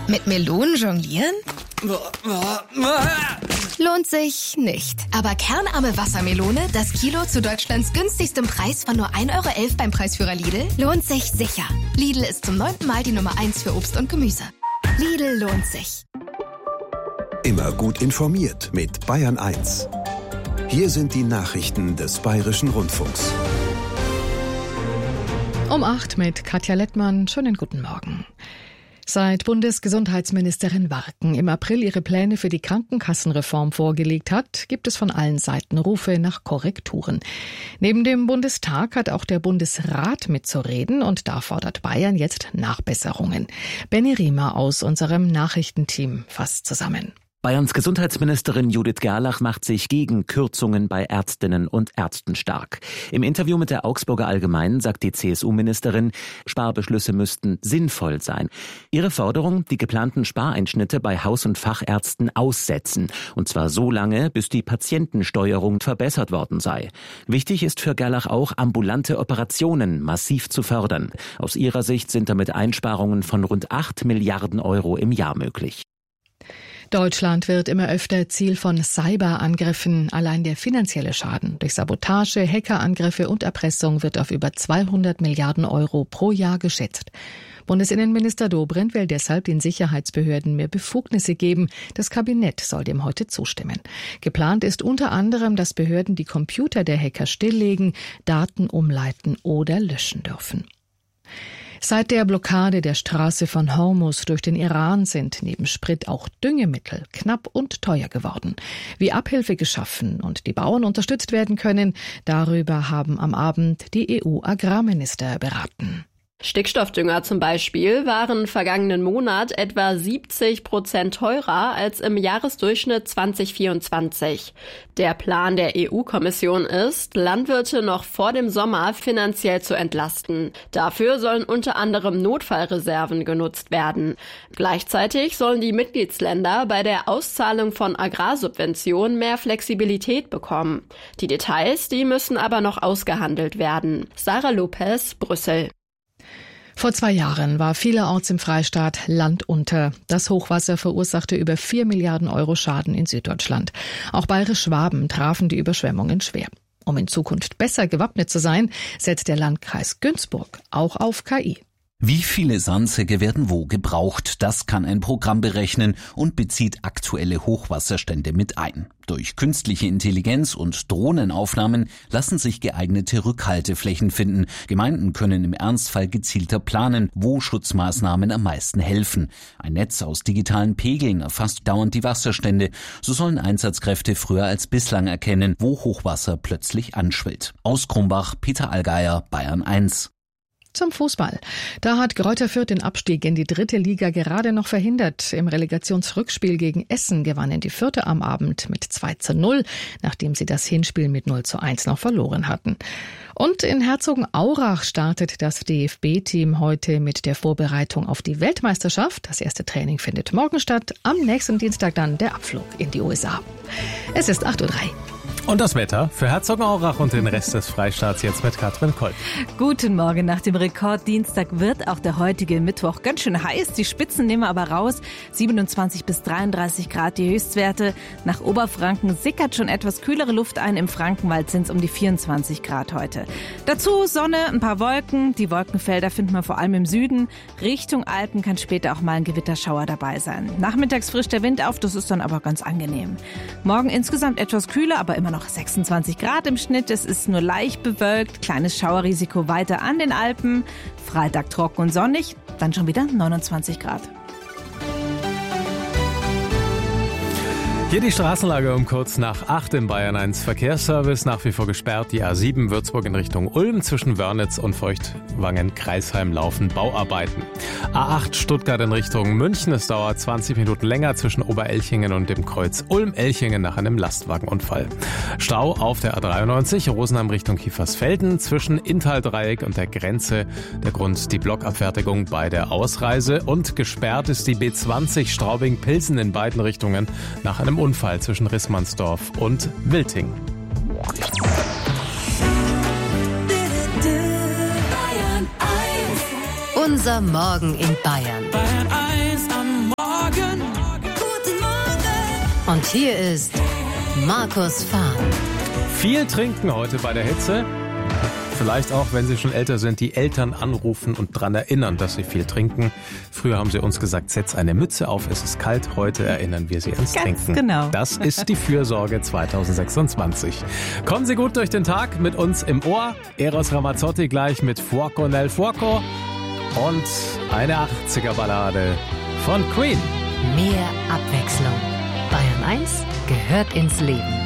Mit Melonen jonglieren? Lohnt sich nicht. Aber kernarme Wassermelone, das Kilo zu Deutschlands günstigstem Preis von nur 1,11 € beim Preisführer Lidl, lohnt sich sicher. Lidl ist zum 9. Mal die Nummer 1 für Obst und Gemüse. Lidl lohnt sich. Immer gut informiert mit Bayern 1. Hier sind die Nachrichten des Bayerischen Rundfunks. Um 8 mit Katja Lettmann. Schönen guten Morgen. Seit Bundesgesundheitsministerin Warken im April ihre Pläne für die Krankenkassenreform vorgelegt hat, gibt es von allen Seiten Rufe nach Korrekturen. Neben dem Bundestag hat auch der Bundesrat mitzureden und da fordert Bayern jetzt Nachbesserungen. Benny Riemer aus unserem Nachrichtenteam fasst zusammen. Bayerns Gesundheitsministerin Judith Gerlach macht sich gegen Kürzungen bei Ärztinnen und Ärzten stark. Im Interview mit der Augsburger Allgemeinen sagt die CSU-Ministerin, Sparbeschlüsse müssten sinnvoll sein. Ihre Forderung, die geplanten Spareinschnitte bei Haus- und Fachärzten aussetzen. Und zwar so lange, bis die Patientensteuerung verbessert worden sei. Wichtig ist für Gerlach auch, ambulante Operationen massiv zu fördern. Aus ihrer Sicht sind damit Einsparungen von rund 8 Milliarden € im Jahr möglich. Deutschland wird immer öfter Ziel von Cyberangriffen. Allein der finanzielle Schaden durch Sabotage, Hackerangriffe und Erpressung wird auf über 200 Milliarden € pro Jahr geschätzt. Bundesinnenminister Dobrindt will deshalb den Sicherheitsbehörden mehr Befugnisse geben. Das Kabinett soll dem heute zustimmen. Geplant ist unter anderem, dass Behörden die Computer der Hacker stilllegen, Daten umleiten oder löschen dürfen. Seit der Blockade der Straße von Hormuz durch den Iran sind neben Sprit auch Düngemittel knapp und teuer geworden. Wie Abhilfe geschaffen und die Bauern unterstützt werden können, darüber haben am Abend die EU-Agrarminister beraten. Stickstoffdünger zum Beispiel waren vergangenen Monat etwa 70% teurer als im Jahresdurchschnitt 2024. Der Plan der EU-Kommission ist, Landwirte noch vor dem Sommer finanziell zu entlasten. Dafür sollen unter anderem Notfallreserven genutzt werden. Gleichzeitig sollen die Mitgliedsländer bei der Auszahlung von Agrarsubventionen mehr Flexibilität bekommen. Die Details, die müssen aber noch ausgehandelt werden. Sarah Lopez, Brüssel. Vor 2 Jahren war vielerorts im Freistaat Land unter. Das Hochwasser verursachte über 4 Milliarden € Schaden in Süddeutschland. Auch Bayerisch-Schwaben trafen die Überschwemmungen schwer. Um in Zukunft besser gewappnet zu sein, setzt der Landkreis Günzburg auch auf KI. Wie viele Sandsäcke werden wo gebraucht? Das kann ein Programm berechnen und bezieht aktuelle Hochwasserstände mit ein. Durch künstliche Intelligenz und Drohnenaufnahmen lassen sich geeignete Rückhalteflächen finden. Gemeinden können im Ernstfall gezielter planen, wo Schutzmaßnahmen am meisten helfen. Ein Netz aus digitalen Pegeln erfasst dauernd die Wasserstände. So sollen Einsatzkräfte früher als bislang erkennen, wo Hochwasser plötzlich anschwillt. Aus Krumbach, Peter Allgeier, Bayern 1. Zum Fußball. Da hat Greuther Fürth den Abstieg in die 3. Liga gerade noch verhindert. Im Relegationsrückspiel gegen Essen gewannen die Fürther am Abend mit 2:0, nachdem sie das Hinspiel mit 0:1 noch verloren hatten. Und in Herzogenaurach startet das DFB-Team heute mit der Vorbereitung auf die Weltmeisterschaft. Das erste Training findet morgen statt. Am nächsten Dienstag dann der Abflug in die USA. Es ist 8:03 Uhr. Und das Wetter für Herzogenaurach und den Rest des Freistaats jetzt mit Katrin Kolb. Guten Morgen. Nach dem Rekorddienstag wird auch der heutige Mittwoch ganz schön heiß. Die Spitzen nehmen wir aber raus. 27 bis 33 Grad die Höchstwerte. Nach Oberfranken sickert schon etwas kühlere Luft ein. Im Frankenwald sind es um die 24 Grad heute. Dazu Sonne, ein paar Wolken. Die Wolkenfelder finden wir vor allem im Süden. Richtung Alpen kann später auch mal ein Gewitterschauer dabei sein. Nachmittags frischt der Wind auf, das ist dann aber ganz angenehm. Morgen insgesamt etwas kühler, aber immer noch 26 Grad im Schnitt. Es ist nur leicht bewölkt, kleines Schauerrisiko weiter an den Alpen. Freitag trocken und sonnig, dann schon wieder 29 Grad. Hier die Straßenlage um kurz nach 8 im Bayern 1 Verkehrsservice. Nach wie vor gesperrt die A7 Würzburg in Richtung Ulm. Zwischen Wörnitz und Feuchtwangen-Kreisheim laufen Bauarbeiten. A8 Stuttgart in Richtung München. Es dauert 20 Minuten länger zwischen Oberelchingen und dem Kreuz Ulm-Elchingen nach einem Lastwagenunfall. Stau auf der A93 Rosenheim Richtung Kiefersfelden zwischen Inntal-Dreieck und der Grenze. Der Grund die Blockabfertigung bei der Ausreise. Und gesperrt ist die B20 Straubing-Pilsen in beiden Richtungen nach einem Unfall zwischen Rissmannsdorf und Wilting. Unser Morgen in Bayern. Und hier ist Markus Fahr. Viel trinken heute bei der Hitze. Vielleicht auch, wenn Sie schon älter sind, die Eltern anrufen und daran erinnern, dass sie viel trinken. Früher haben sie uns gesagt, setz eine Mütze auf, es ist kalt. Heute erinnern wir sie ans Trinken. Genau. Das ist die Fürsorge 2026. Kommen Sie gut durch den Tag mit uns im Ohr. Eros Ramazzotti gleich mit Fuoco nel Fuoco und eine 80er-Ballade von Queen. Mehr Abwechslung. Bayern 1 gehört ins Leben.